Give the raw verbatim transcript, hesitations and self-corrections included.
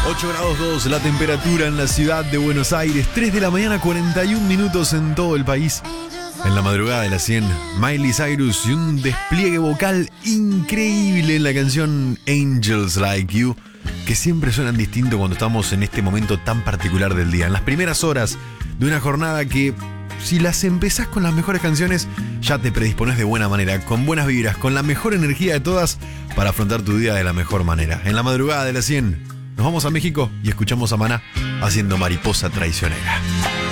ocho grados dos la temperatura en la ciudad de Buenos Aires. tres de la mañana, cuarenta y un minutos en todo el país. En la madrugada de las cien, Miley Cyrus y un despliegue vocal increíble en la canción Angels Like You, que siempre suenan distinto cuando estamos en este momento tan particular del día. En las primeras horas de una jornada que, si las empezás con las mejores canciones, ya te predispones de buena manera, con buenas vibras, con la mejor energía de todas para afrontar tu día de la mejor manera. En la madrugada de las cien, nos vamos a México y escuchamos a Maná haciendo Mariposa Traicionera.